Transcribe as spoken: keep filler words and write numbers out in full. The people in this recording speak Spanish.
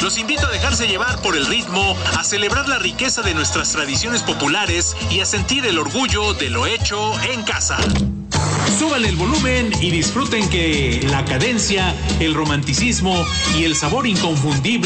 Los invito a dejarse llevar por el ritmo, a celebrar la riqueza de nuestras tradiciones populares y a sentir el orgullo de lo hecho en casa. Súbanle el volumen y disfruten que la cadencia, el romanticismo y el sabor inconfundible